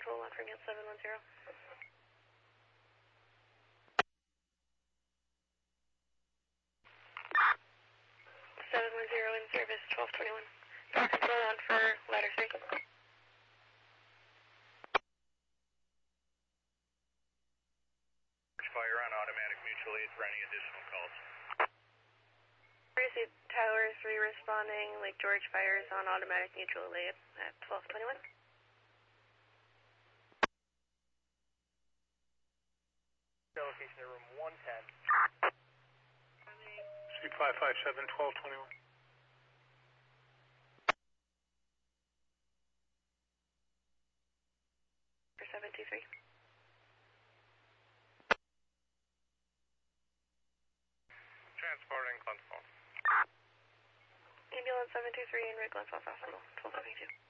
Control 1 from Yield 710. 710 in service, 1221. Control 1 for ladder 3. Fire on automatic mutual aid for any additional calls. Received Tower 3 responding. Lake George fires on automatic mutual aid at 1221. Location room 110. C557, 1221. For 723. Transporting Glenfall. Ambulance 723 in Red Glenfell Hospital, 1272.